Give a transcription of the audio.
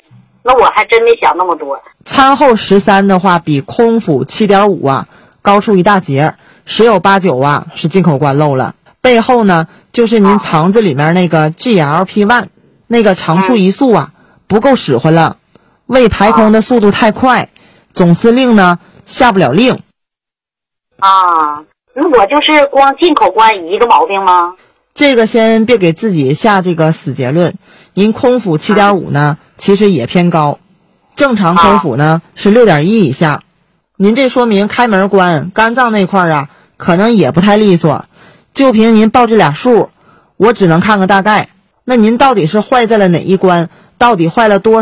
那我还真没想那么多。 餐后13的话，比空腹7.5啊高出一大截，十有八九啊是进口关漏了。背后呢，就是您肠子里面那个 GLP-1 那个肠促胰素啊不够使唤了，胃排空的速度太快，总司令呢下不了令。 那我就是光进口关一个毛病吗？ 这个先别给自己下这个死结论。您空腹7.5呢，其实也偏高，正常空腹呢是6.1以下。您这说明开门关肝脏那块啊，可能也不太利索。就凭您报这俩数，我只能看个大概。那您到底是坏在了哪一关？到底坏了多